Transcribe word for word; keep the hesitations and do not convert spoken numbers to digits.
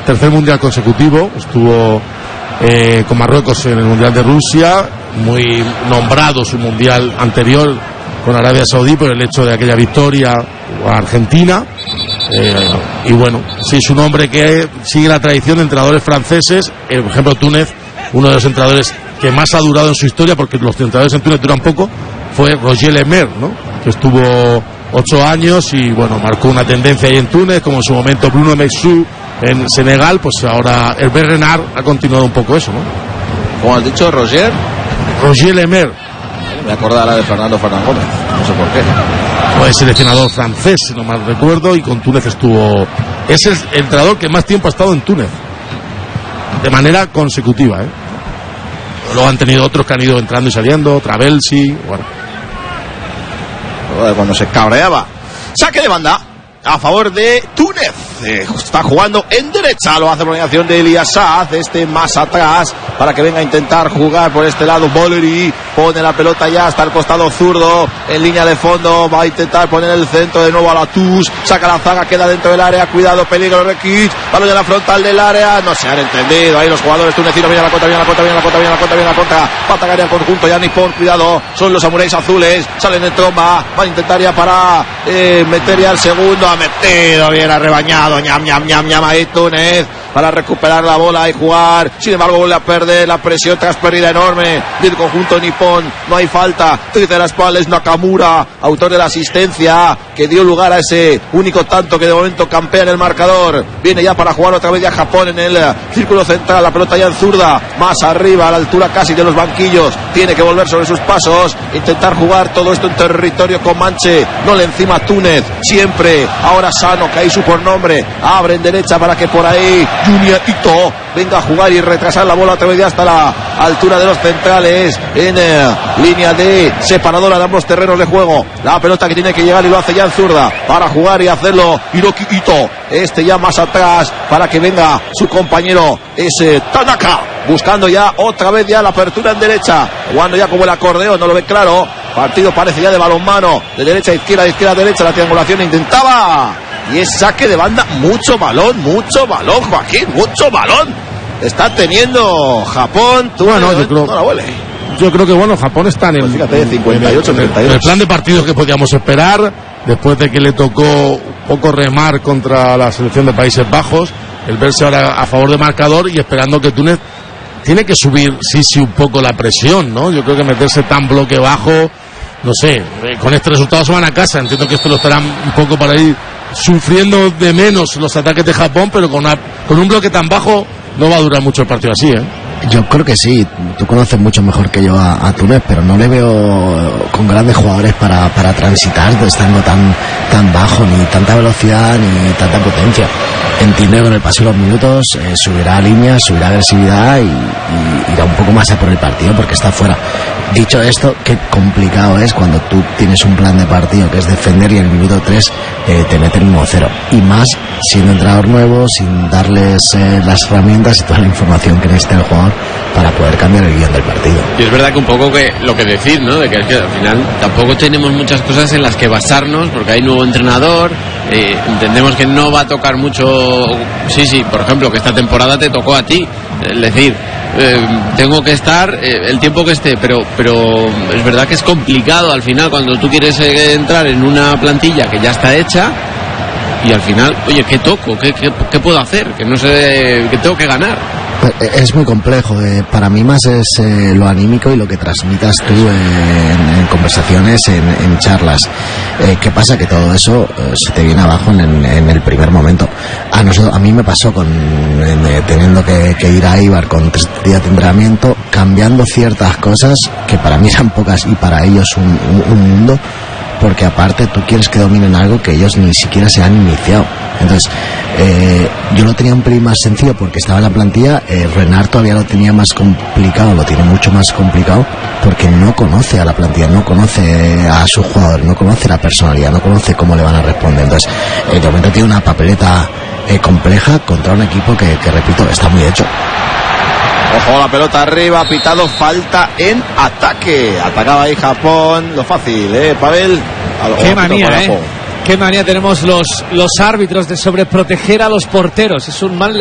tercer mundial consecutivo. Estuvo eh, con Marruecos en el mundial de Rusia, muy nombrado su mundial anterior con Arabia Saudí por el hecho de aquella victoria a Argentina. Eh, y bueno, sí, es un hombre que sigue la tradición de entrenadores franceses. Eh, por ejemplo, Túnez, uno de los entrenadores que más ha durado en su historia, porque los entrenadores en Túnez duran poco, fue Roger Lemer, ¿no? Que estuvo ocho años y bueno, marcó una tendencia ahí en Túnez, como en su momento Bruno Mexou en Senegal. Pues ahora Hervé Renard ha continuado un poco eso, ¿no? ¿Cómo has dicho, Roger? Roger Lemer. Me acordará de Fernando Fernán Gómez, no sé por qué. Fue seleccionador francés, si no mal recuerdo, y con Túnez estuvo. Es el entrenador que más tiempo ha estado en Túnez, de manera consecutiva, ¿eh? Luego han tenido otros que han ido entrando y saliendo, Travelsi, bueno. Cuando se cabreaba. Saque de banda a favor de Túnez. Eh, está jugando en derecha, lo hace por mediación de Elías Saaz, este más atrás para que venga a intentar jugar por este lado. Boleri pone la pelota ya hasta el costado zurdo en línea de fondo, va a intentar poner el centro de nuevo a Latús, saca la zaga, queda dentro del área, cuidado, peligro, Rekic, balón de la frontal del área, no se han entendido ahí los jugadores tunecinos. Viene la contra, viene la contra, viene la contra, viene la contra, viene la contra, va a atacar ya el conjunto ya Nippon, cuidado, son los samuráis azules, salen de tromba, van a intentar ya para eh, meter ya el segundo, ha metido bien, ha rebañado, ñam, ñam, ñam, ñam, ahí Túnez para recuperar la bola y jugar. Sin embargo, vuelve a perder la presión tras pérdida enorme del conjunto nipón. No hay falta. Dice las cuales Nakamura, autor de la asistencia que dio lugar a ese único tanto que de momento campea en el marcador. Viene ya para jugar otra vez ya Japón en el círculo central. La pelota ya en zurda, más arriba, a la altura casi de los banquillos. Tiene que volver sobre sus pasos, intentar jugar todo esto en territorio comanche. No le encima Túnez, siempre. Ahora Sano, que ahí su por nombre, abre en derecha para que por ahí Junior Ito venga a jugar y retrasar la bola otra vez ya hasta la altura de los centrales en eh, línea de separadora de ambos terrenos de juego. La pelota que tiene que llegar y lo hace ya en zurda para jugar y hacerlo Hiroki Ito, este ya más atrás para que venga su compañero ese Tanaka, buscando ya otra vez ya la apertura en derecha, jugando ya como el acordeón, no lo ve claro. Partido parece ya de balonmano, de derecha a izquierda, de izquierda a derecha, la triangulación intentaba y es saque de banda. Mucho balón, mucho balón, Joaquín, mucho balón está teniendo Japón. Tú bueno, yo creo, no la huele. yo creo que bueno, Japón está en el, pues fíjate, cincuenta y ocho, en el, treinta y dos. en el plan de partidos que podíamos esperar después de que le tocó un poco remar contra la selección de Países Bajos, el verse ahora a favor de marcador y esperando que Túnez tiene que subir sí sí un poco la presión, ¿no? Yo creo que meterse tan bloque bajo, no sé, con este resultado se van a casa. Entiendo que esto lo estarán un poco para ir sufriendo de menos los ataques de Japón, pero con, una, con un bloque tan bajo no va a durar mucho el partido así, ¿eh? Yo creo que sí, tú conoces mucho mejor que yo a, a Túnez, pero no le veo con grandes jugadores para, para transitar estando tan, tan bajo, ni tanta velocidad ni tanta potencia. Entiendo que con el paso de los minutos eh, subirá líneas, subirá agresividad y, y irá un poco más a por el partido porque está fuera. Dicho esto, qué complicado es cuando tú tienes un plan de partido que es defender y en el minuto tres eh, te meten uno cero. Y más siendo entrenador nuevo, sin darles eh, las herramientas y toda la información que necesita el jugador para poder cambiar el guión del partido. Y es verdad que un poco que lo que decir, ¿no? De que, es que al final tampoco tenemos muchas cosas en las que basarnos porque hay nuevo entrenador, eh, entendemos que no va a tocar mucho. Sí, sí, por ejemplo, que esta temporada te tocó a ti, es decir, eh, tengo que estar eh, el tiempo que esté, pero pero es verdad que es complicado al final cuando tú quieres eh, entrar en una plantilla que ya está hecha y al final, oye, ¿qué toco? ¿Qué, qué, qué puedo hacer? Que no sé, que tengo que ganar. Es muy complejo, eh, para mí más es eh, lo anímico y lo que transmitas tú eh, en, en conversaciones, en, en charlas. Eh, ¿Qué pasa? Que todo eso eh, se te viene abajo en, en, en el primer momento. A nosotros, a mí me pasó con eh, teniendo que, que ir a Eibar con tres días de entrenamiento, cambiando ciertas cosas que para mí eran pocas y para ellos un, un, un mundo. Porque aparte tú quieres que dominen algo que ellos ni siquiera se han iniciado. Entonces eh, yo lo tenía un pelín más sencillo porque estaba en la plantilla. eh, Renard todavía lo tenía más complicado, lo tiene mucho más complicado porque no conoce a la plantilla, no conoce a sus jugadores, no conoce la personalidad, no conoce cómo le van a responder. Entonces eh, de momento tiene una papeleta eh, compleja contra un equipo que, que repito, está muy hecho. Ojo, la pelota arriba, pitado, falta en ataque. Atacaba ahí Japón, lo fácil, ¿eh, Pavel? Qué manía, ¿eh? Qué manía tenemos los, los árbitros de sobreproteger a los porteros. Es un mal